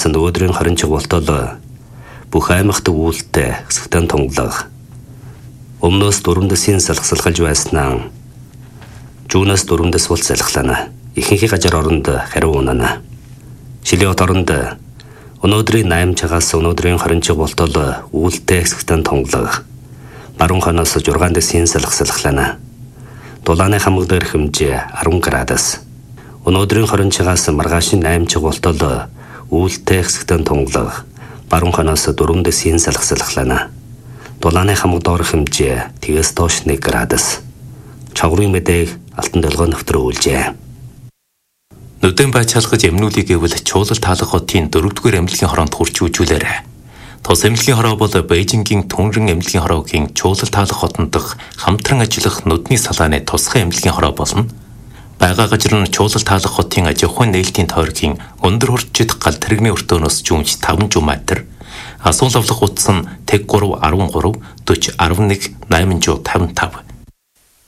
цагаас нь өдрийн 20 чиглэлтөл бүх аймагт үүлтэй хэсэгтэн тунгалаг. Өмнөөс дөрвөндөсийн салхалж байснаа жуунаас дөрвөндөс бол салхлана. Ихэнх газар оронд хариу унана. Шилэот оронд өнөөдрийн 8 цагаас өнөөдрийн 20 чиглэлтөл үүлтэй хэсэгтэн тунгалаг. Баруун хойноос 6 дэсийн салхлана. Дулааны хамаг дээр хэмжээ 10 градус. Өнөөдрийн 20 цагаас маргаашийн 8 чиглэлтөл үүлтэй хэсэгтэн тунгалаг. Баруун хойноос 4 дэсийн салхлана. Дулааны хамаг доор хэмжээ тэгээс доош 1 градус. Чаврын мэдээг Алтан долгоо нэвтрээ үйлжээ. Нүдэн байцаалгаж эмнүүлийг гэвэл чуулал таалах хотын 4-р эмнэлгийн хороонд хурч үжүүлээрэ. Тус эмнэлгийн хороо бол Бээжингийн Түнрэн эмнэлгийн хороогийн чуулал таалах хотод дах хамтран ажиллах нүдний салааны тусгай эмнэлгийн хороо болно. Бага газар нь чуулал таалах хотын аж ахуйн нээлтийн тойргийн өндөр хурцчид гал тэрэгний өртөөнөөс жүүмж 5 жуматер. Асуул авлах утас нь тэг 3 13 40 11 855.